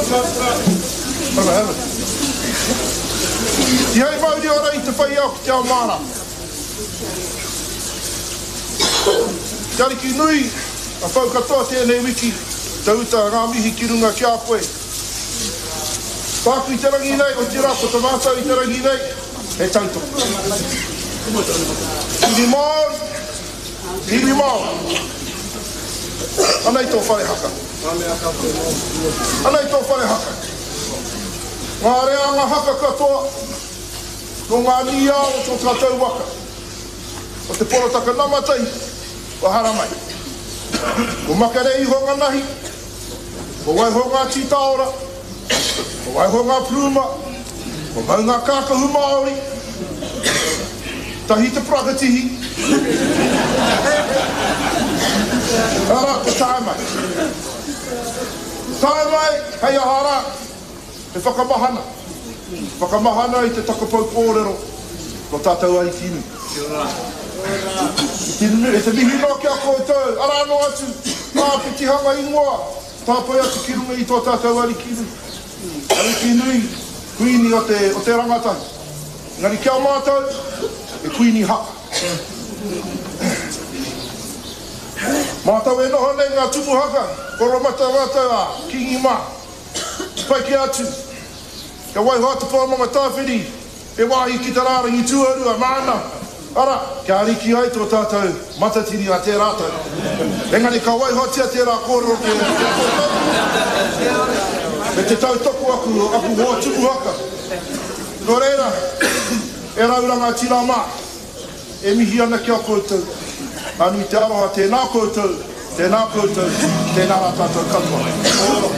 Ia I mauri ora I te whai au ki te ao mana. Te ariki nui, a whau katoa tēnei wiki, te uta ngā mihi ki runga ki a koe. Pāku I te rangi nei, o te rako te mātau I te rangi nei, e tautoko. Iwi Māori, iwi Māori. Anei tō whare haka. Anei tō whare haka. Ngā rea ngā haka katoa, no ngā ni ao o tō tātou waka. O te porotaka namatai, o haramai. O makarei honga nahi, o wai honga titaora, o wai honga pluma, o mau ngā kākahu Māori, tahi te prakatihi. Ara, te tae mai. Tae mai, hei ahara, te whakamahana. Whakamahana I te takapau kōrero, no tātou ai tinu. E te mihi no ki a koutou, ara no atu, pāpiti hanga ingoa, tāpai atu ki runga I tō tātou arikinu. Arikinui, kuini o te rangatahi. Ngari kia mātou, e kuini haka. Mātou e noho nei ngā tumu haka, koro mata a kingi mā. Pai ki atu, ka waihoa te pāmanga tāwhiri, e wāhi ki te rārangi tuarua, māna. Ara, kia ariki ai tō tātou matatiri a te rātou. Engari ka waihoa tia te rā kōrero ke me te tautoko aku hoa tumu haka. Nō reira, e rauranga tira mā, e mihi ana kia koutou. Anu I te aroha tēnā koutou, tēnā rā tātou katoa.